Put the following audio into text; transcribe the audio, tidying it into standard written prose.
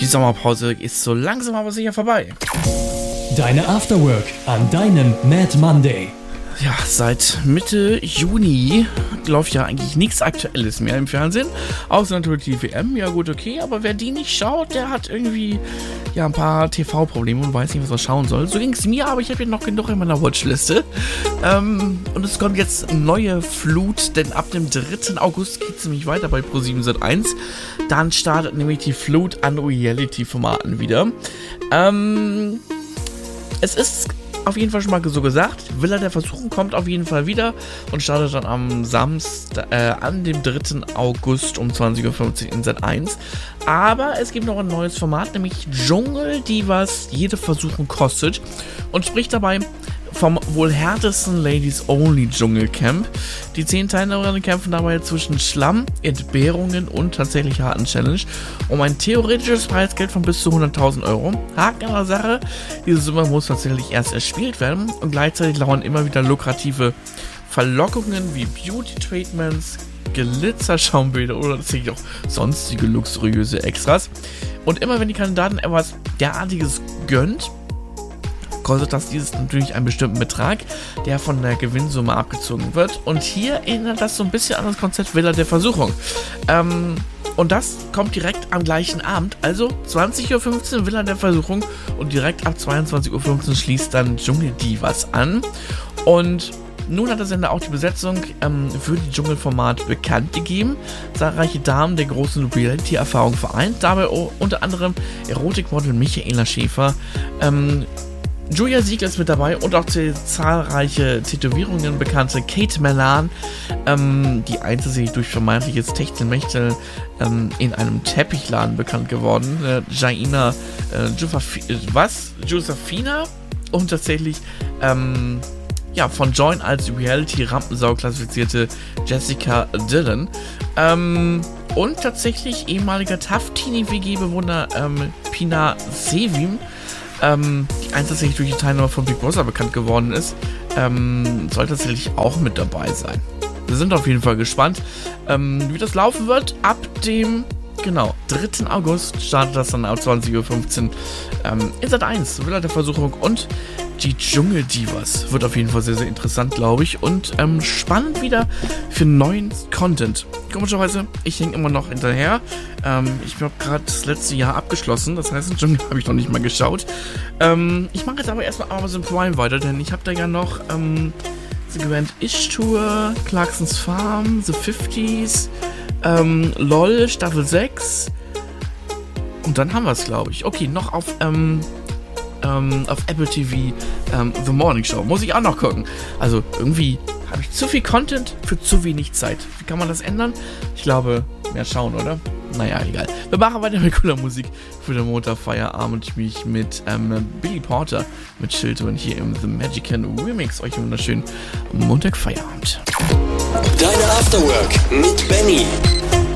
Die Sommerpause ist so langsam aber sicher vorbei. Deine Afterwork an deinem Mad Monday. Ja, seit Mitte Juni läuft ja eigentlich nichts Aktuelles mehr im Fernsehen. Außer natürlich die WM, ja gut, okay. Aber wer die nicht schaut, der hat irgendwie ja ein paar TV-Probleme und weiß nicht, was er schauen soll. So ging es mir, aber ich habe ja noch genug in meiner Watchliste. Und es kommt jetzt eine neue Flut, denn ab dem 3. August geht es nämlich weiter bei Pro7 Sat.1. Dann startet nämlich die Flut an Reality-Formaten wieder. Es ist auf jeden Fall schon mal so gesagt, Villa der Versuchung kommt auf jeden Fall wieder und startet dann am Samstag, an dem 3. August um 20.50 Uhr in Sat.1. Aber es gibt noch ein neues Format, nämlich Dschungel, die was jede Versuchung kostet und spricht dabei vom wohl härtesten Ladies-Only-Dschungelcamp. Die 10 Teilnehmerinnen kämpfen dabei zwischen Schlamm, Entbehrungen und tatsächlich harten Challenge um ein theoretisches Preisgeld von bis zu 100.000 Euro. Haken an der Sache, diese Summe muss tatsächlich erst erspielt werden und gleichzeitig lauern immer wieder lukrative Verlockungen wie Beauty-Treatments, Glitzerschaumbilder oder tatsächlich auch sonstige luxuriöse Extras. Und immer wenn die Kandidaten etwas derartiges gönnt, kostet das dieses natürlich einen bestimmten Betrag, der von der Gewinnsumme abgezogen wird. Und hier erinnert das so ein bisschen an das Konzept Villa der Versuchung. Und das kommt direkt am gleichen Abend, also 20.15 Uhr Villa der Versuchung und direkt ab 22.15 Uhr schließt dann Dschungeldivas an. Und nun hat der Sender auch die Besetzung für die Dschungelformat bekannt gegeben. Zahlreiche Damen der großen Reality-Erfahrung vereint, dabei unter anderem Erotikmodel Michaela Schäfer, Julia Siegel ist mit dabei und auch zahlreiche Tätowierungen bekannte Kate Melan, die einzig sich durch vermeintliches Techtelmechtel in einem Teppichladen bekannt geworden, Jaina Josephina und tatsächlich von Join als Reality-Rampensau klassifizierte Jessica Dillon und tatsächlich ehemaliger Tough-Teenie-WG-Bewohner Pina Sevim, die tatsächlich durch die Teilnahme von Big Brother bekannt geworden ist, soll tatsächlich auch mit dabei sein. Wir sind auf jeden Fall gespannt, wie das laufen wird. Ab dem 3. August startet das dann ab 20.15 Uhr in Sat.1, Villa der Versuchung und die Dschungeldivas. Wird auf jeden Fall sehr, sehr interessant, glaube ich, und spannend wieder für neuen Content. Komischerweise, ich hänge immer noch hinterher. Ich habe gerade das letzte Jahr abgeschlossen, das heißt, den Dschungel habe ich noch nicht mal geschaut. Ich mache jetzt aber erstmal Amazon Prime weiter, denn ich habe da ja noch The Grand Ish Tour, Clarksons Farm, The 50s, LOL, Staffel 6 und dann haben wir es, glaube ich. Okay, noch auf Apple TV The Morning Show. Muss ich auch noch gucken. Also irgendwie habe ich zu viel Content für zu wenig Zeit. Wie kann man das ändern? Ich glaube, mehr schauen, oder? Naja, egal. Wir machen weiter mit cooler Musik für den Montagfeierabend. Mich mit Billy Porter mit Children hier im The Magican Remix. Euch einen wunderschönen Montagfeierabend. Deine Afterwork mit Benny.